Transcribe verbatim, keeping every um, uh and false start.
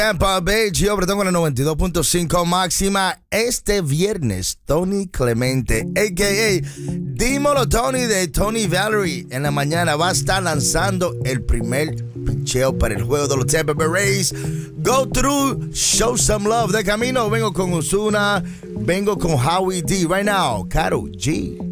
Tampa Bay, Gio Bretón con el noventa y dos punto cinco máxima. Este viernes, Tony Clemente, a k a. Dímelo Tony de Tony Valery, en la mañana va a estar lanzando el primer picheo para el juego de los Tampa Bay Rays. Go through, show some love. De camino vengo con Ozuna, vengo con Howie D. Right now, Karol G.